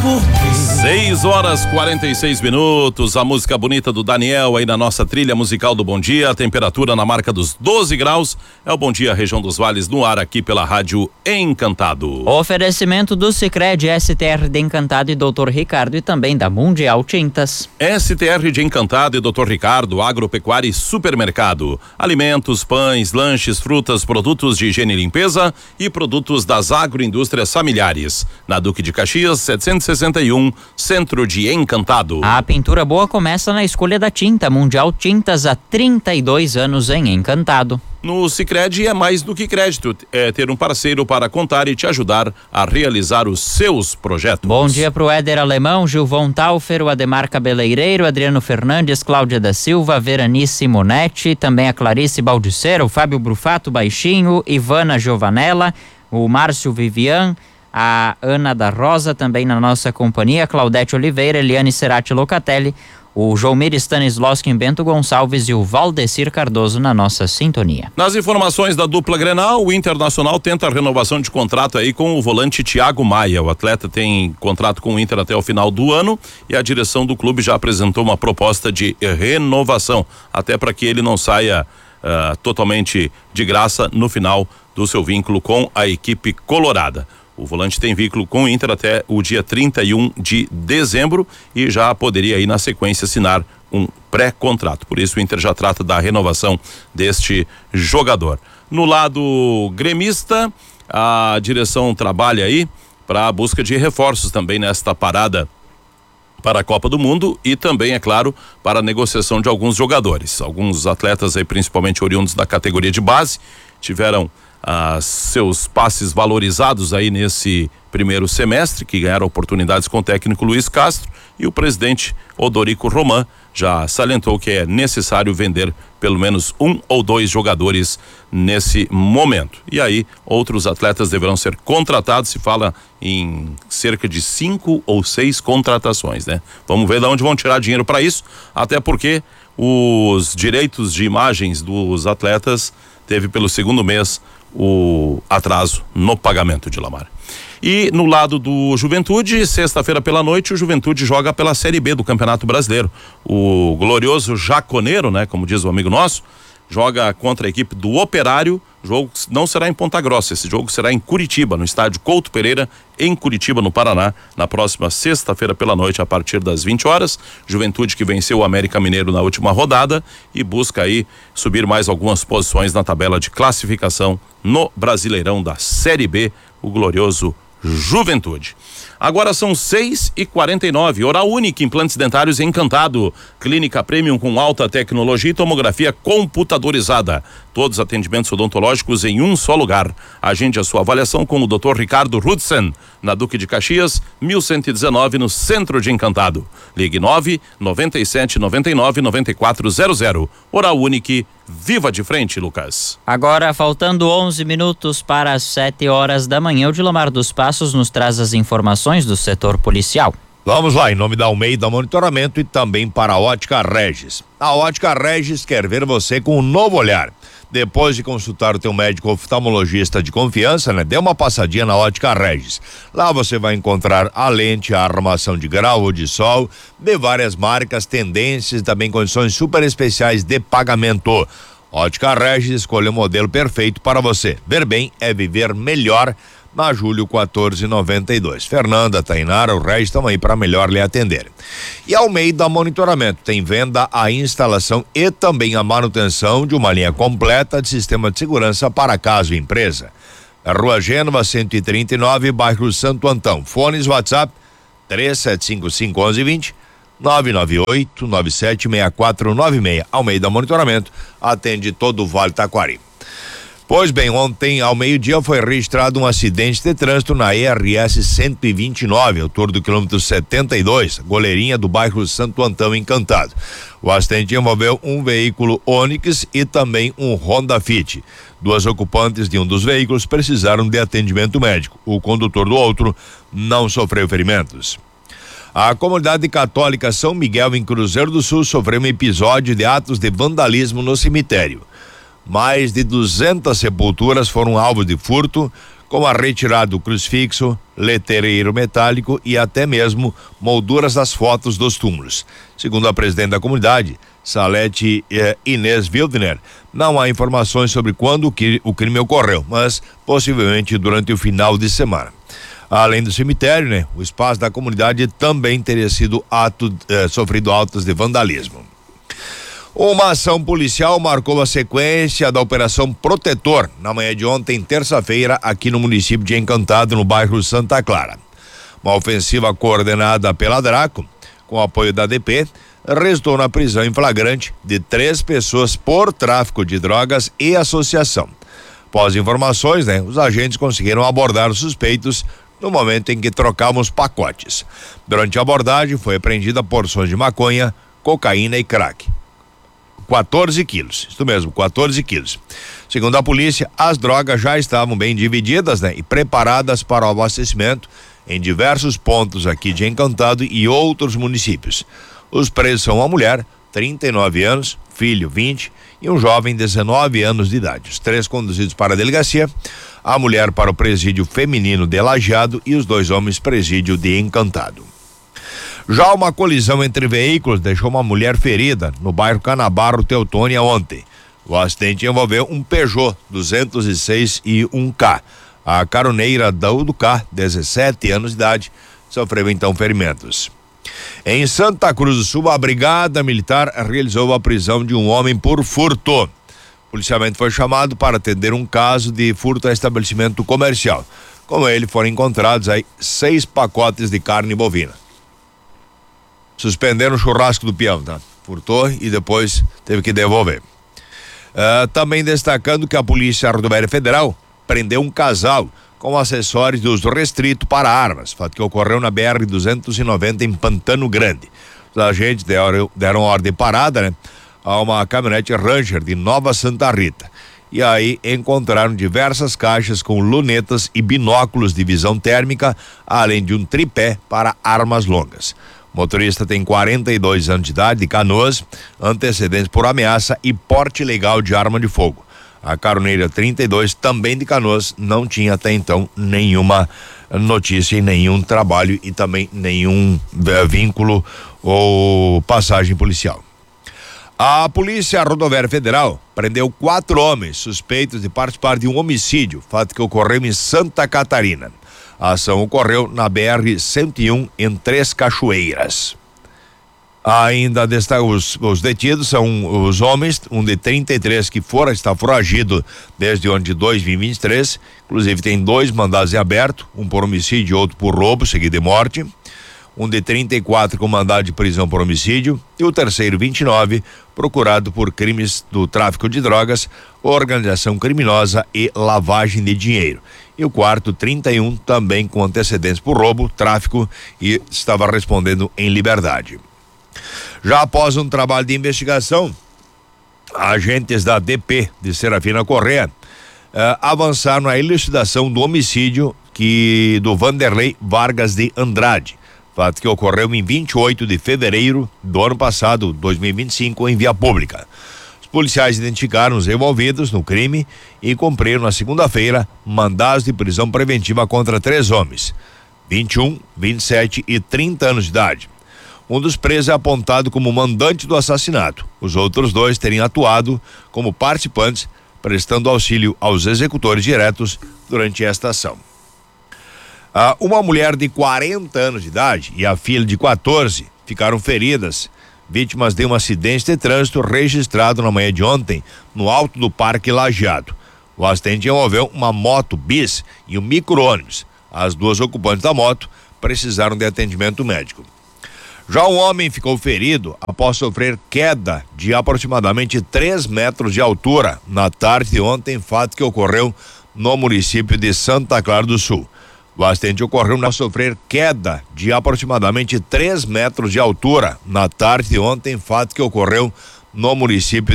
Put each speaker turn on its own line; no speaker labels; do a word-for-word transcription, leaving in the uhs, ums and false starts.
por quê?
seis horas e quarenta e seis minutos, a música bonita do Daniel aí na nossa trilha musical do Bom Dia, a temperatura na marca dos doze graus, é o Bom Dia Região dos Vales no ar aqui pela Rádio Encantado.
Oferecimento do Sicredi, S T R de Encantado e doutor Ricardo e também da Mundial Tintas.
S T R de Encantado e doutor Ricardo, agropecuária e supermercado, alimentos, pães, lanches, frutas, produtos de higiene e limpeza e produtos das agroindústrias familiares. Na Duque de Caxias, setecentos e sessenta e um, Centro de Encantado.
A pintura boa começa na escolha da tinta. Mundial Tintas há trinta e dois anos em Encantado.
No Sicredi é mais do que crédito, é ter um parceiro para contar e te ajudar a realizar os seus projetos.
Bom dia pro Éder Alemão, Gilvon Taufer, o Ademar Cabeleireiro, Adriano Fernandes, Cláudia da Silva, Veranice Monetti, também a Clarice Baldiceira, o Fábio Brufato Baixinho, Ivana Giovanella, o Márcio Vivian, a Ana da Rosa também na nossa companhia, Claudete Oliveira, Eliane Cerati Locatelli, o Joelmir Stanislavski, Bento Gonçalves e o Valdecir Cardoso na nossa sintonia.
Nas informações da dupla Grenal, o Internacional tenta a renovação de contrato aí com o volante Thiago Maia. O atleta tem contrato com o Inter até o final do ano e a direção do clube já apresentou uma proposta de renovação, até para que ele não saia uh, totalmente de graça no final do seu vínculo com a equipe colorada. O volante tem vínculo com o Inter até o dia trinta e um de dezembro e já poderia aí na sequência assinar um pré-contrato. Por isso o Inter já trata da renovação deste jogador. No lado gremista, a direção trabalha aí para a busca de reforços também nesta parada para a Copa do Mundo e também, é claro, para a negociação de alguns jogadores. Alguns atletas aí, principalmente oriundos da categoria de base, tiveram Ah, seus passes valorizados aí nesse primeiro semestre, que ganharam oportunidades com o técnico Luiz Castro, e o presidente Odorico Roman já salientou que é necessário vender pelo menos um ou dois jogadores nesse momento. E aí outros atletas deverão ser contratados, se fala em cerca de cinco ou seis contratações, né? Vamos ver de onde vão tirar dinheiro para isso, até porque os direitos de imagens dos atletas teve pelo segundo mês o atraso no pagamento de Lamar. E no lado do Juventude, sexta-feira pela noite, o Juventude joga pela Série B do Campeonato Brasileiro. O glorioso Jaconeiro, né, como diz o amigo nosso, joga contra a equipe do Operário. O jogo não será em Ponta Grossa, esse jogo será em Curitiba, no estádio Couto Pereira, em Curitiba, no Paraná, na próxima sexta-feira pela noite, a partir das vinte horas. Juventude que venceu o América Mineiro na última rodada e busca aí subir mais algumas posições na tabela de classificação no Brasileirão da Série B, o glorioso Juventude. Agora são seis e quarenta e nove. Oral Unique, implantes dentários Encantado. Clínica Premium com alta tecnologia e tomografia computadorizada. Todos os atendimentos odontológicos em um só lugar. Agende a sua avaliação com o doutor Ricardo Rudsen, na Duque de Caxias, mil cento e dezenove, no centro de Encantado. Ligue nove noventa e sete noventa e nove noventa e quatro zero zero. Oral Unique, viva de frente, Lucas.
Agora, faltando onze minutos para as sete horas da manhã, o Dilomar dos Passos nos traz as informações do setor policial.
Vamos lá, em nome da Almeida Monitoramento e também para a Ótica Regis. A Ótica Regis quer ver você com um novo olhar. Depois de consultar o teu médico oftalmologista de confiança, né? Dê uma passadinha na Ótica Regis. Lá você vai encontrar a lente, a armação de grau ou de sol, de várias marcas, tendências e também condições super especiais de pagamento. Ótica Regis, escolha o modelo perfeito para você. Ver bem é viver melhor. Na Júlio quatorze noventa e dois. Fernanda, Tainara, o Regis estão aí para melhor lhe atender. E Almeida Monitoramento tem venda, a instalação e também a manutenção de uma linha completa de sistema de segurança para casa e empresa. Rua Gênova cento e trinta e nove, bairro Santo Antão. Fones WhatsApp três sete cinco cinco, onze vinte, nove nove oito, nove sete seis quatro nove seis. Almeida Monitoramento atende todo o Vale Taquari. Pois bem, ontem ao meio-dia foi registrado um acidente de trânsito na E R S cento e vinte e nove, autor do quilômetro setenta e dois, goleirinha do bairro Santo Antão, Encantado. O acidente envolveu um veículo Onix e também um Honda Fit. Duas ocupantes de um dos veículos precisaram de atendimento médico. O condutor do outro não sofreu ferimentos. A comunidade católica São Miguel, em Cruzeiro do Sul, sofreu um episódio de atos de vandalismo no cemitério. Mais de duzentas sepulturas foram alvo de furto, como a retirada do crucifixo, letreiro metálico e até mesmo molduras das fotos dos túmulos. Segundo a presidente da comunidade, Salete eh, Inês Wildner, não há informações sobre quando o, que, o crime ocorreu, mas possivelmente durante o final de semana. Além do cemitério, né, o espaço da comunidade também teria sido ato, eh, sofrido atos de vandalismo. Uma ação policial marcou a sequência da Operação Protetor na manhã de ontem, terça-feira, aqui no município de Encantado, no bairro Santa Clara. Uma ofensiva coordenada pela Draco, com apoio da D P, resultou na prisão em flagrante de três pessoas por tráfico de drogas e associação. Após informações, né, os agentes conseguiram abordar os suspeitos no momento em que trocávamos pacotes. Durante a abordagem, foi apreendida porções de maconha, cocaína e crack. quatorze quilos, isso mesmo, quatorze quilos. Segundo a polícia, as drogas já estavam bem divididas, né, e preparadas para o abastecimento em diversos pontos aqui de Encantado e outros municípios. Os presos são uma mulher, trinta e nove anos, filho, vinte, e um jovem, dezenove anos de idade. Os três conduzidos para a delegacia, a mulher para o presídio feminino de Lajeado e os dois homens presídio de Encantado. Já uma colisão entre veículos deixou uma mulher ferida no bairro Canabarro, Teutônia, ontem. O acidente envolveu um Peugeot duzentos e seis e um K. A caroneira do K, dezessete anos de idade, sofreu então ferimentos. Em Santa Cruz do Sul, a Brigada Militar realizou a prisão de um homem por furto. O policiamento foi chamado para atender um caso de furto a estabelecimento comercial. Com ele foram encontrados aí seis pacotes de carne bovina. Suspenderam o churrasco do peão, tá? Furtou e depois teve que devolver. Uh, também destacando que a Polícia Rodoviária Federal prendeu um casal com acessórios de uso restrito para armas, fato que ocorreu na B R duzentos e noventa em Pantano Grande. Os agentes deram, deram ordem parada, né, a uma caminhonete Ranger de Nova Santa Rita. E aí encontraram diversas caixas com lunetas e binóculos de visão térmica, além de um tripé para armas longas. O motorista tem quarenta e dois anos de idade, de Canoas, antecedentes por ameaça e porte ilegal de arma de fogo. A caroneira, trinta e dois, também de Canoas, não tinha até então nenhuma notícia e nenhum trabalho e também nenhum uh, vínculo ou passagem policial. A Polícia Rodoviária Federal prendeu quatro homens suspeitos de participar de um homicídio, fato que ocorreu em Santa Catarina. A ação ocorreu na B R cento e um em Três Cachoeiras. Ainda desta, os, os detidos são os homens, um de trinta e três que fora, está foragido desde o ano de dois mil e vinte e três, inclusive tem dois mandados em aberto, um por homicídio e outro por roubo, seguido de morte. Um de trinta e quatro com mandado de prisão por homicídio e o terceiro, vinte e nove, procurado por crimes do tráfico de drogas, organização criminosa e lavagem de dinheiro. E o quarto, trinta e um, também com antecedentes por roubo, tráfico e estava respondendo em liberdade. Já após um trabalho de investigação, agentes da D P de Serafina Corrêa eh, avançaram na elucidação do homicídio que do Vanderlei Vargas de Andrade, fato que ocorreu em vinte e oito de fevereiro do ano passado, dois mil e vinte e cinco, em via pública. Os policiais identificaram os envolvidos no crime e cumpriram na segunda-feira mandados de prisão preventiva contra três homens, vinte e um, vinte e sete e trinta anos de idade. Um dos presos é apontado como mandante do assassinato. Os outros dois teriam atuado como participantes, prestando auxílio aos executores diretos durante esta ação. Ah, uma mulher de quarenta anos de idade e a filha de quatorze ficaram feridas, vítimas de um acidente de trânsito registrado na manhã de ontem no alto do Parque Lajeado. O acidente envolveu uma moto bis e um micro-ônibus. As duas ocupantes da moto precisaram de atendimento médico. Já um homem ficou ferido após sofrer queda de aproximadamente três metros de altura na tarde de ontem, fato que ocorreu no município de Santa Clara do Sul. O acidente ocorreu após sofrer queda de aproximadamente três metros de altura na tarde de ontem, fato que ocorreu no município